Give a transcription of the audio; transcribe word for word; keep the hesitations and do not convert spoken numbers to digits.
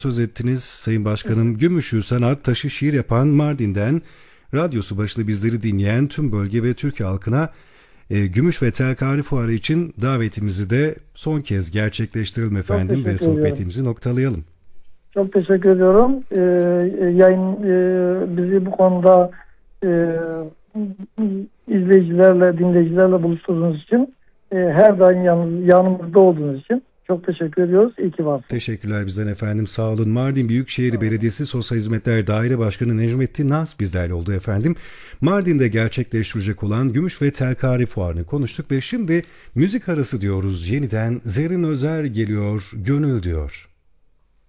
söz ettiniz Sayın Başkanım. Gümüş'ü sanat, taşı, şiir yapan Mardin'den radyosu başında bizleri dinleyen tüm bölge ve Türkiye halkına e, Gümüş ve Telkari Fuarı için davetimizi de son kez gerçekleştirelim efendim ve sohbetimizi noktalayalım. Çok teşekkür ediyorum. Ee, yayın e, bizi bu konuda e, izleyicilerle, dinleyicilerle buluşturduğunuz için, e, her daim yan, yanımızda olduğunuz için çok teşekkür ediyoruz. İyi ki varsınız. Teşekkürler bizden efendim. Sağ olun. Mardin Büyükşehir Belediyesi Sosyal Hizmetler Daire Başkanı Necmettin Naz bizlerle oldu efendim. Mardin'de gerçekleştirecek olan Gümüş ve Telkari Fuarı'nı konuştuk ve şimdi müzik arası diyoruz. Yeniden Zerrin Özer geliyor, Gönül diyor.